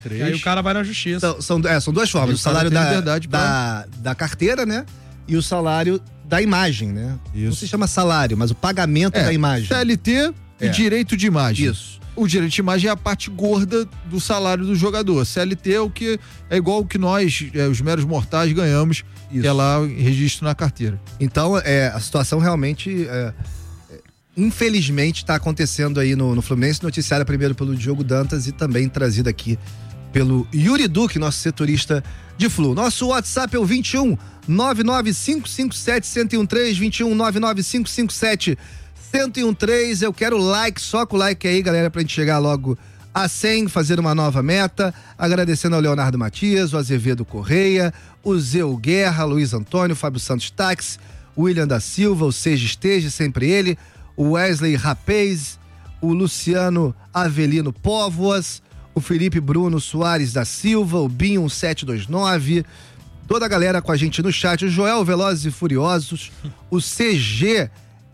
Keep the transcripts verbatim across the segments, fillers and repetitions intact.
E aí o cara vai na justiça. São, são, é, são duas formas. O, o salário da, pra... da, da carteira, né? E o salário da imagem, né? Isso. Não se chama salário, mas o pagamento é, da imagem. C L T e é. direito de imagem. Isso. O direito de imagem é a parte gorda do salário do jogador. C L T é o que é igual o que nós, é, os meros mortais, ganhamos, Isso. que é lá o registro na carteira. Então, é, a situação realmente, é, é, infelizmente, está acontecendo aí no, no Fluminense, noticiada primeiro pelo Diogo Dantas e também trazida aqui pelo Yuri Duque, nosso setorista de Flu. Nosso WhatsApp é o vinte e um, nove nove cinco cinco sete, um zero um três, vinte e um, nove nove cinco cinco sete, um zero um três. Eu quero like, só com o like aí, galera, pra gente chegar logo a cem, fazer uma nova meta. Agradecendo ao Leonardo Matias, o Azevedo Correia, o Zeu Guerra, Luiz Antônio, Fábio Santos Táxi, William da Silva, o Seja Esteja, sempre ele, o Wesley Rapaz, o Luciano Avelino Póvoas, o Felipe Bruno Soares da Silva, o Binho sete dois nove, toda a galera com a gente no chat, o Joel Velozes e Furiosos, o C G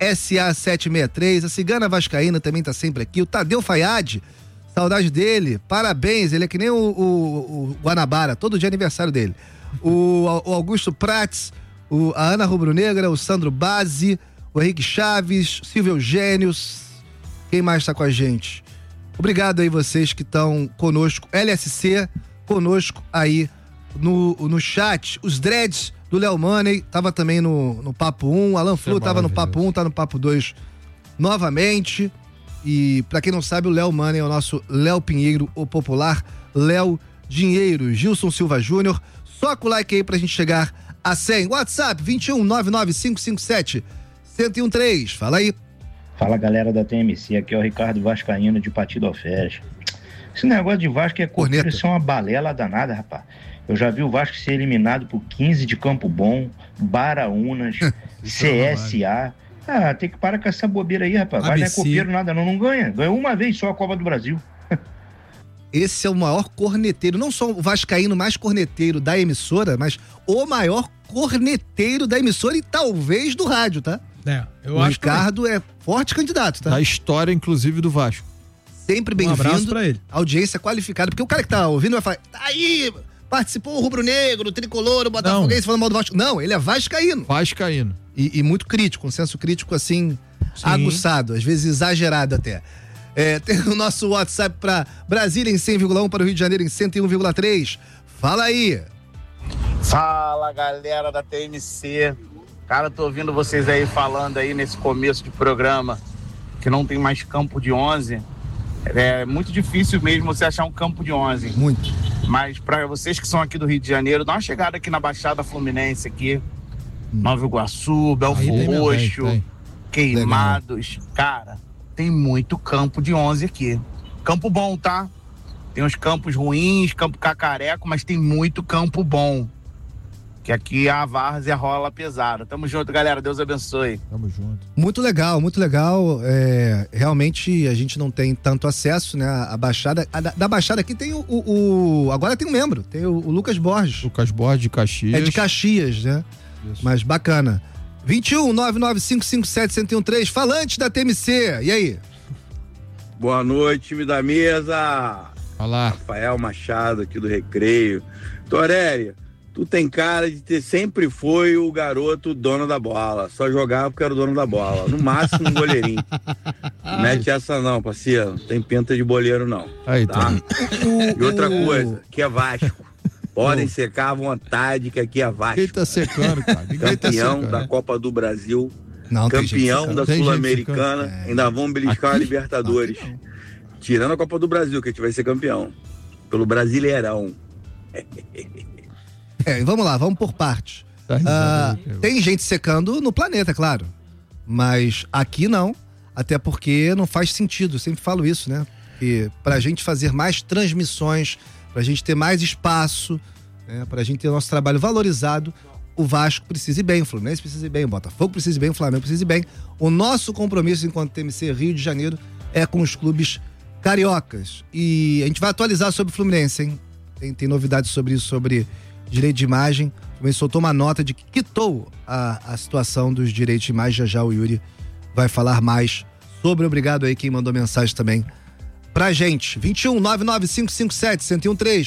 S A sete seis três, a Cigana Vascaína também tá sempre aqui, o Tadeu Fayad, saudade dele, parabéns, ele é que nem o, o, o Guanabara, todo dia é aniversário dele. O, o Augusto Prats, o, a Ana Rubro-Negra, o Sandro Bazzi, o Henrique Chaves, Silvio Eugênio, quem mais tá com a gente? Obrigado aí vocês que estão conosco, L S C, conosco aí no, no chat, os dreads do Léo Money, tava também no, no Papo um, Alan Flu é tava no Papo um, tá no Papo dois novamente. E pra quem não sabe, o Léo Money é o nosso Léo Pinheiro, o popular Léo Dinheiro. Gilson Silva Júnior, só com o like aí pra gente chegar a cem. WhatsApp vinte e um, nove nove cinco cinco sete, um zero um três, fala aí. Fala galera da T M C, aqui é o Ricardo Vascaíno de Partido Alferes. Esse negócio de Vasco é corneta, isso é uma balela danada, rapaz. Eu já vi o Vasco ser eliminado por quinze de Campo Bom, Baraunas, C S A. Ah, tem que parar com essa bobeira aí, rapaz. Vai, não é copeiro nada, não, não ganha. Ganhou uma vez só a Copa do Brasil. Esse é o maior corneteiro, não só o vascaíno mais corneteiro da emissora, mas o maior corneteiro da emissora e talvez do rádio, tá? É, eu o acho Ricardo que... é forte candidato, tá? Da história, inclusive, do Vasco. Sempre bem-vindo. Um abraço pra ele. Audiência qualificada, porque o cara que tá ouvindo vai falar, tá aí, participou o Rubro Negro, o Tricolor, o Botafoguense falando mal do Vasco. Não, ele é vascaíno. Vascaíno. E, e muito crítico, um senso crítico assim, Sim. aguçado, às vezes exagerado até. É, tem o nosso WhatsApp para Brasília em cem vírgula um, para o Rio de Janeiro em cento e um vírgula três. Fala aí. Fala, galera da T M C. Cara, tô ouvindo vocês aí falando aí nesse começo de programa que não tem mais campo de onze. É muito difícil mesmo você achar um campo de onze. Muito. Mas para vocês que são aqui do Rio de Janeiro, dá uma chegada aqui na Baixada Fluminense aqui. Hum. Nova Iguaçu, Belfor Roxo, tem, tem. Queimados. Legal. Cara, tem muito campo de onze aqui. Campo bom, tá? Tem uns campos ruins, campo cacareco, mas tem muito campo bom. Que aqui a várzea rola pesada. Tamo junto, galera. Deus abençoe. Tamo junto. Muito legal, muito legal. É, realmente a gente não tem tanto acesso, né? A Baixada. A da, da Baixada aqui tem o, o, o. Agora tem um membro, tem o, o Lucas Borges. Lucas Borges de Caxias. É de Caxias, né? Isso. Mas bacana. vinte e um, nove nove cinco cinco sete, um zero um três, falante da T M C. E aí? Boa noite, time da mesa. Olá. Rafael Machado aqui do Recreio. Torelli, tu tem cara de ter sempre foi o garoto dono da bola. Só jogava porque era o dono da bola. No máximo um goleirinho. Não mete essa não, parceiro. Não tem pinta de boleiro não. Aí, tá? E outra coisa, que é Vasco. Podem secar à vontade, que aqui é Vasco. Quem tá secando, cara? Ninguém campeão tá secando, da Copa do Brasil. Não, campeão da Sul-Americana. É. Ainda vão beliscar a Libertadores. Aqui, tirando a Copa do Brasil, que a gente vai ser campeão. Pelo Brasileirão. É, vamos lá, vamos por parte. Ah, tem gente secando no planeta, claro. Mas aqui não. Até porque não faz sentido. Eu sempre falo isso, né? E pra gente fazer mais transmissões, pra gente ter mais espaço, né? Pra gente ter o nosso trabalho valorizado, o Vasco precisa ir bem, o Fluminense precisa ir bem, o Botafogo precisa ir bem, o Flamengo precisa ir bem. O nosso compromisso enquanto T M C Rio de Janeiro é com os clubes cariocas. E a gente vai atualizar sobre o Fluminense, hein? Tem, tem novidades sobre isso, sobre direito de imagem. Também soltou uma nota de que quitou a, a situação dos direitos de imagem. Já já o Yuri vai falar mais sobre. Obrigado aí quem mandou mensagem também pra gente. vinte e um, nove nove cinco cinco sete, um zero um três.